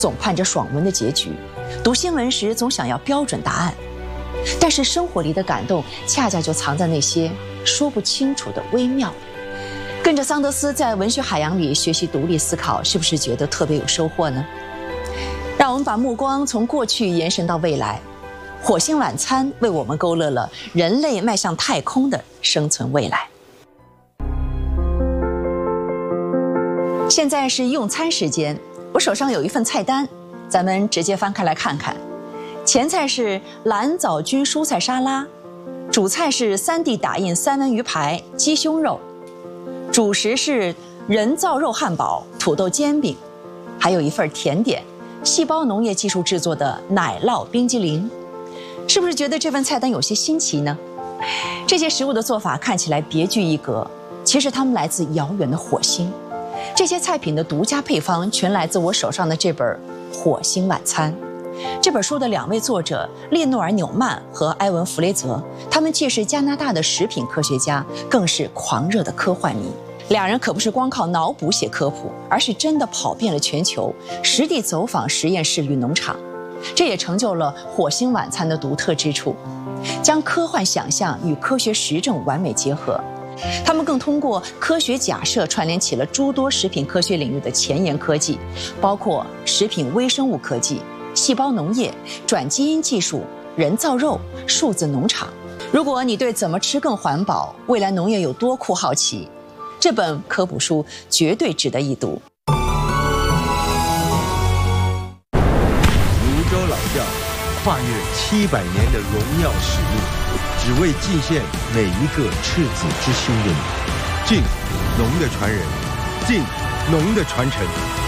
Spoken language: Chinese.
总盼着爽文的结局，读新闻时总想要标准答案。但是生活里的感动，恰恰就藏在那些说不清楚的微妙。跟着桑德斯在文学海洋里学习独立思考，是不是觉得特别有收获呢？让我们把目光从过去延伸到未来。火星晚餐为我们勾勒了人类迈向太空的生存未来。现在是用餐时间，我手上有一份菜单，咱们直接翻开来看看。前菜是蓝藻菌蔬菜沙拉，主菜是3D 打印三文鱼排、鸡胸肉，主食是人造肉汉堡、土豆煎饼，还有一份甜点，细胞农业技术制作的奶酪冰激凌。是不是觉得这份菜单有些新奇呢？这些食物的做法看起来别具一格，其实它们来自遥远的火星。这些菜品的独家配方全来自我手上的这本《火星晚餐》。这本书的2位作者列诺尔·纽曼和埃文·弗雷泽，他们既是加拿大的食品科学家，更是狂热的科幻迷。2人可不是光靠脑补写科普，而是真的跑遍了全球，实地走访实验室与农场。这也成就了火星晚餐的独特之处，将科幻想象与科学实证完美结合。他们更通过科学假设串联起了诸多食品科学领域的前沿科技，包括食品微生物科技、细胞农业、转基因技术、人造肉、数字农场。如果你对怎么吃更环保、未来农业有多酷好奇，这本科普书绝对值得一读。 泸州老窖跨越700年的荣耀使命，只为祭献每一个赤子之心的你。敬农的传人，敬农的传承。